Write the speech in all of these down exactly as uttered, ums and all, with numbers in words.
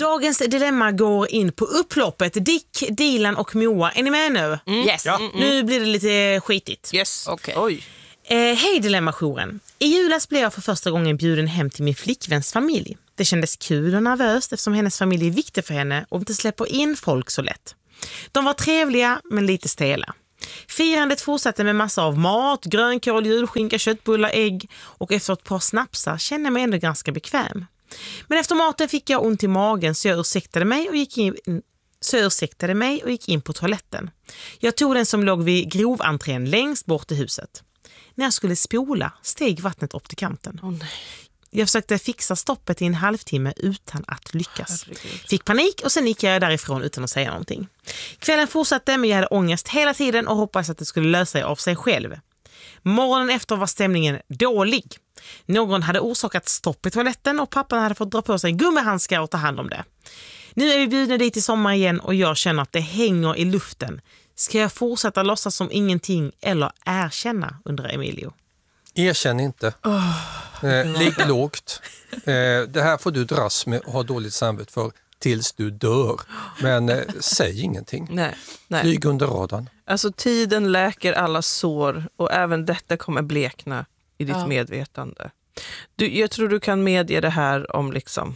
Dagens dilemma går in på upploppet. Dick, Dilan och Moa. Är ni med nu? Mm. Yes. Ja. Mm. Nu blir det lite skitigt. Yes. Okej. Oj. Eh, hej Dilemma-jouren. I julas blev jag för första gången bjuden hem till min flickväns familj. Det kändes kul och nervöst eftersom hennes familj är viktig för henne och inte släpper in folk så lätt. De var trevliga men lite stela. Firandet fortsatte med massa av mat, grönkål, julskinka, köttbullar, ägg och efter ett par snapsar kände jag mig ändå ganska bekväm. Men efter maten fick jag ont i magen så jag ursäktade mig och gick in, så jag ursäktade mig och gick in på toaletten. Jag tog den som låg vid grovantrén längst bort i huset. När jag skulle spola steg vattnet upp till kanten. Oh, nej. Jag försökte fixa stoppet i en halvtimme utan att lyckas. Herregud. Fick panik och sen gick jag därifrån utan att säga någonting. Kvällen fortsatte men jag hade ångest hela tiden och hoppades att det skulle lösa sig av sig själv. Morgonen efter var stämningen dålig. Någon hade orsakat stopp i toaletten och pappan hade fått dra på sig gummihandskar och ta hand om det. Nu är vi bjudna dit i sommar igen och jag känner att det hänger i luften. Ska jag fortsätta låtsas som ingenting eller erkänna, undrar Emilio. Erkänn inte. Oh, eh, ligg lågt. Eh, det här får du dras med och ha dåligt samvete för tills du dör. Men eh, säg ingenting. Nej, nej. Flyg under radarn. Alltså tiden läker alla sår och även detta kommer blekna i ditt Ja. medvetande. Du, jag tror du kan medge det här om liksom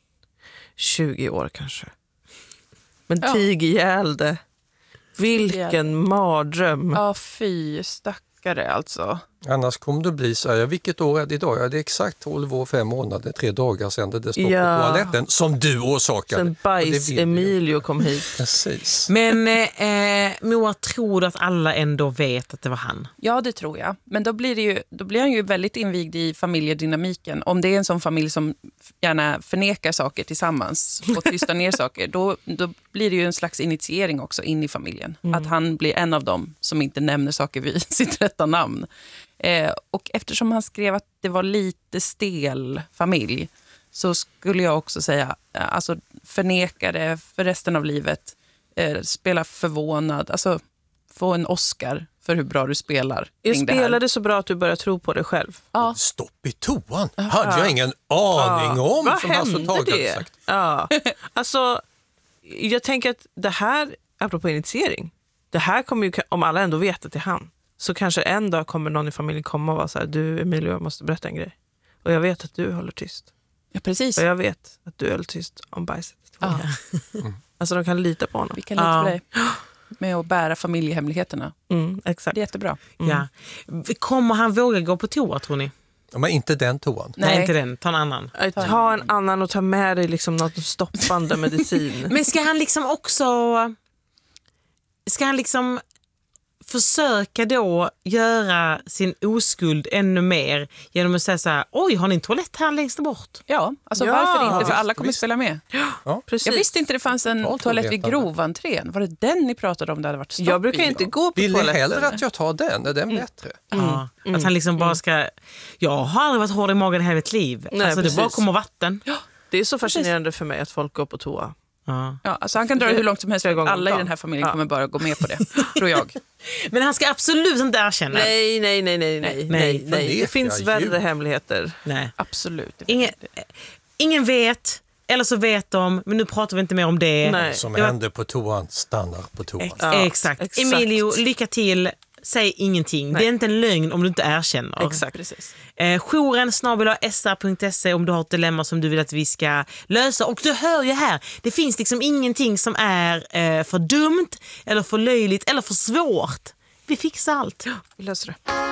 tjugo år kanske. Men Ja. tig ihjäl det. Vilken mardröm. Ja, fy stackare alltså. Annars kommer det bli så här, vilket år är det idag? Ja, det är exakt tolv år, fem månader, tre dagar sedan det stod Ja. på toaletten som du orsakade. Sen Och det bajs vill du Emilio inte. kom hit. Precis. Men eh, Moa, tror du att alla ändå vet att det var han? Ja, det tror jag. Men då blir, det ju, då blir han ju väldigt invigd i familjedynamiken. Om det är en sån familj som gärna förnekar saker tillsammans och tystar ner saker, då, då blir det ju en slags initiering också in i familjen. Mm. Att han blir en av dem som inte nämner saker vid sitt rätta namn. Eh, och eftersom han skrev att det var lite stel familj så skulle jag också säga, alltså förneka det för resten av livet. Eh, spela förvånad, alltså få en Oscar för hur bra du spelar. Jag kring det här. spelade så bra att du börjar tro på dig själv. Ja. Stopp i toan hade jag ingen aning Ja. om. Vad som Hasse hände Tage hade det? sagt. Ja. Alltså, jag tänker att det här, apropå initiering, det här kommer ju, om alla ändå vet att det är han, så kanske en dag kommer någon i familjen komma och vara så här, du Emilio, jag måste berätta en grej. Och jag vet att du håller tyst. Ja, precis. Och jag vet att du håller tyst om bajset. Ja. Alltså de kan lita på honom. Vi kan lita Ja. på dig med att bära familjehemligheterna. Mm, exakt. Det är jättebra. Ja. Kommer han våga gå på toa, tror ni? Ja, men inte den toan. Nej, Nej. inte den. Ta en annan. Ta en annan och ta med dig liksom något stoppande medicin. Men ska han liksom också... Ska han liksom försöka då göra sin oskuld ännu mer genom att säga så här, oj, har ni en toalett här längst bort? Ja, alltså Ja, varför inte? För visst, alla kommer visst. spela med. Precis. Jag visste inte det fanns en Ja, toalett vid toaletten. grovantrén. Var det den ni pratade om? Det hade varit stopp Jag brukar i inte då? gå på Vill ni toaletten. hellre att jag tar den? Är den bättre? Ja. Att han liksom bara ska... Jag har aldrig varit hård i magen i hela mitt liv. Nej, alltså det precis. bara kommer vatten. Det är så fascinerande för mig att folk går på toa. Ja. Ja, alltså han kan dra det hur långt som helst. Flera gånger om Alla i dagen. den här familjen Ja. kommer bara gå med på det, tror jag. Men han ska absolut inte erkänna. Nej, nej, nej, nej, nej, Nej, nej, nej. förneka Det finns djur. värre hemligheter. Nej. Absolut. Ingen, ingen vet, eller så vet de, men nu pratar vi inte mer om det. Nej. Som Det var- händer på toan stannar på toan. Ja, exakt. exakt. Emilio, lycka till. Säg ingenting. Nej. Det är inte en lögn om du inte erkänner. Exakt. Precis. Eh, jouren snabel-a s r punkt se om du har ett dilemma som du vill att vi ska lösa. Och du hör ju här, det finns liksom ingenting som är eh, för dumt eller för löjligt eller för svårt. Vi fixar allt. Vi löser det.